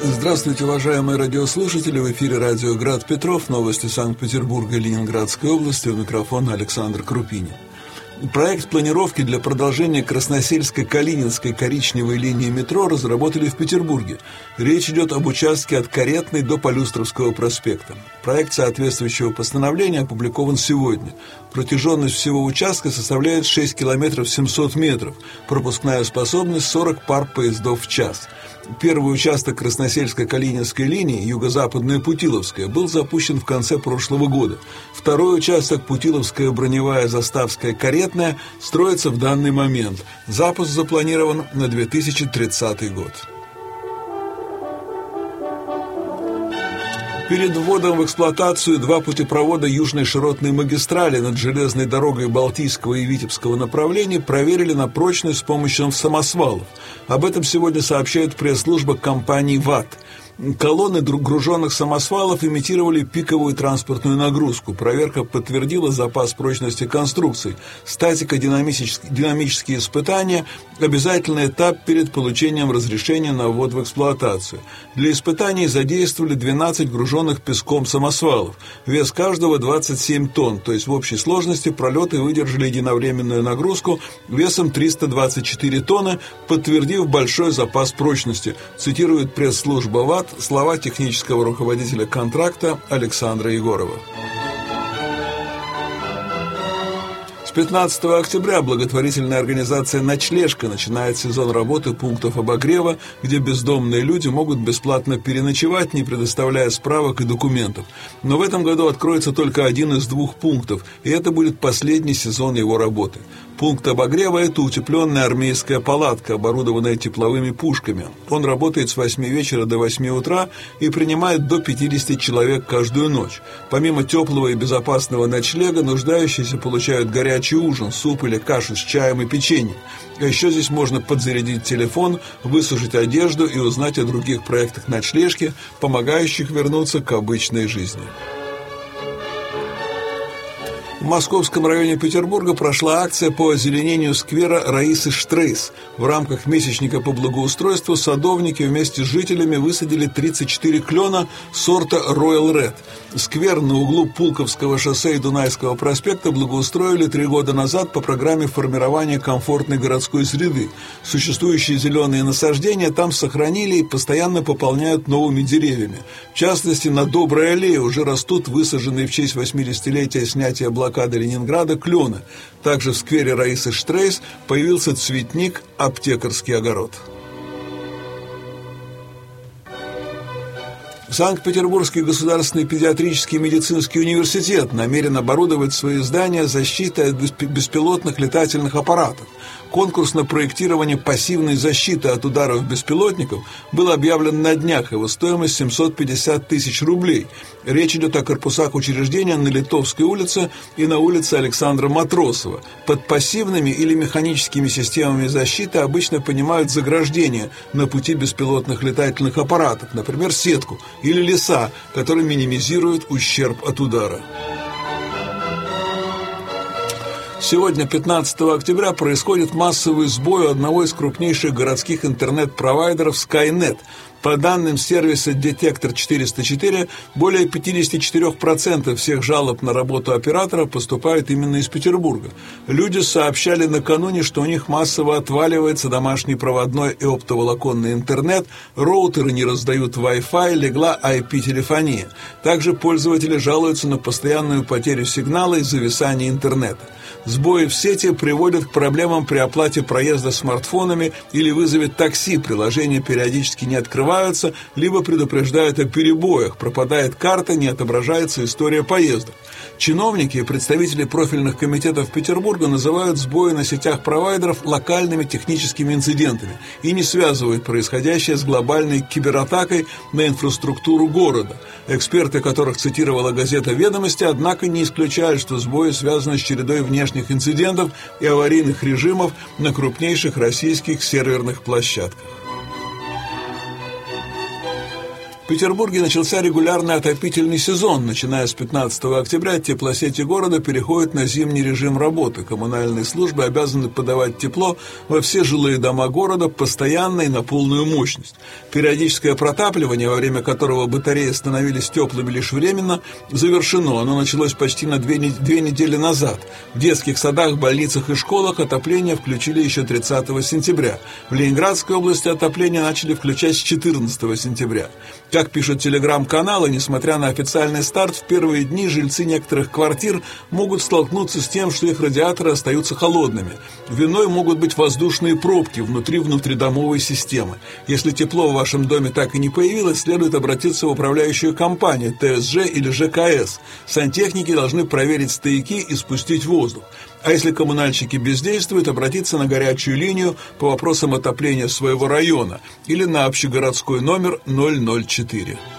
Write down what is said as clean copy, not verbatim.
Здравствуйте, уважаемые радиослушатели! В эфире радио «Град Петров», новости Санкт-Петербурга и Ленинградской области. У микрофона Александр Крупинин. Проект планировки для продолжения Красносельской-Калининской коричневой линии метро разработали в Петербурге. Речь идет об участке от Каретной до Полюстровского проспекта. Проект соответствующего постановления опубликован сегодня. Протяженность всего участка составляет 6 километров 700 метров. Пропускная способность 40 пар поездов в час. Первый участок Красносельско-Калининской линии, юго-западная Путиловская, был запущен в конце прошлого года. Второй участок Путиловская, Броневая, Заставская, Каретная строится в данный момент. Запуск запланирован на 2030 год. Перед вводом в эксплуатацию два путепровода Южной широтной магистрали над железной дорогой Балтийского и Витебского направлений проверили на прочность с помощью самосвалов. Об этом сегодня сообщает пресс-служба компании ВАТ. Колонны груженных самосвалов имитировали пиковую транспортную нагрузку. Проверка подтвердила запас прочности конструкций. Статико-динамические испытания – обязательный этап перед получением разрешения на ввод в эксплуатацию. Для испытаний задействовали 12 груженных песком самосвалов. Вес каждого 27 тонн, то есть в общей сложности пролеты выдержали единовременную нагрузку весом 324 тонны, подтвердив большой запас прочности, цитирует пресс-служба ВАТ слова технического руководителя контракта Александра Егорова. С 15 октября благотворительная организация «Ночлежка» начинает сезон работы пунктов обогрева, где бездомные люди могут бесплатно переночевать, не предоставляя справок и документов. Но в этом году откроется только один из двух пунктов, и это будет последний сезон его работы. Пункт обогрева – это утепленная армейская палатка, оборудованная тепловыми пушками. Он работает с 8 вечера до 8 утра и принимает до 50 человек каждую ночь. Помимо теплого и безопасного ночлега, нуждающиеся получают горячий ужин, суп или кашу с чаем и печеньем. А еще здесь можно подзарядить телефон, высушить одежду и узнать о других проектах ночлежки, помогающих вернуться к обычной жизни. В Московском районе Петербурга прошла акция по озеленению сквера Раисы Штрейс. В рамках месячника по благоустройству садовники вместе с жителями высадили 34 клена сорта Royal Red. Сквер на углу Пулковского шоссе и Дунайского проспекта благоустроили 3 года назад по программе формирования комфортной городской среды. Существующие зеленые насаждения там сохранили и постоянно пополняют новыми деревьями. В частности, на Доброй аллее уже растут высаженные в честь 80-летия снятия блокады Ленинграда клены. Также в сквере Раисы Штрейс появился цветник «Аптекарский огород». Санкт-Петербургский государственный педиатрический медицинский университет намерен оборудовать свои здания защитой от беспилотных летательных аппаратов. Конкурс на проектирование пассивной защиты от ударов беспилотников был объявлен на днях, его стоимость 750 тысяч рублей. Речь идет о корпусах учреждения на Литовской улице и на улице Александра Матросова. Под пассивными или механическими системами защиты обычно понимают заграждение на пути беспилотных летательных аппаратов, например, сетку или леса, которые минимизируют ущерб от удара. Сегодня, 15 октября, происходит массовый сбой у одного из крупнейших городских интернет-провайдеров Skynet. По данным сервиса Детектор 404, более 54% всех жалоб на работу оператора поступают именно из Петербурга. Люди сообщали накануне, что у них массово отваливается домашний проводной и оптоволоконный интернет, роутеры не раздают Wi-Fi, легла IP-телефония. Также пользователи жалуются на постоянную потерю сигнала и зависание интернета. Сбои в сети приводят к проблемам при оплате проезда смартфонами или вызове такси. Приложения периодически не открываются, либо предупреждают о перебоях. Пропадает карта, не отображается история поездок. Чиновники и представители профильных комитетов Петербурга называют сбои на сетях провайдеров локальными техническими инцидентами и не связывают происходящее с глобальной кибератакой на инфраструктуру города. Эксперты, которых цитировала газета «Ведомости», однако не исключают, что сбои связаны с чередой внешних инцидентов и аварийных режимов на крупнейших российских серверных площадках. В Петербурге начался регулярный отопительный сезон. Начиная с 15 октября теплосети города переходят на зимний режим работы. Коммунальные службы обязаны подавать тепло во все жилые дома города постоянно и на полную мощность. Периодическое протапливание, во время которого батареи становились теплыми лишь временно, завершено. Оно началось почти на две недели назад. В детских садах, больницах и школах отопление включили еще 30 сентября. В Ленинградской области отопление начали включать с 14 сентября. Как пишут телеграм-каналы, несмотря на официальный старт, в первые дни жильцы некоторых квартир могут столкнуться с тем, что их радиаторы остаются холодными. Виной могут быть воздушные пробки внутри внутридомовой системы. Если тепло в вашем доме так и не появилось, следует обратиться в управляющую компанию ТСЖ или ЖКС. Сантехники должны проверить стояки и спустить воздух. А если коммунальщики бездействуют, обратиться на горячую линию по вопросам отопления своего района или на общегородской номер 004.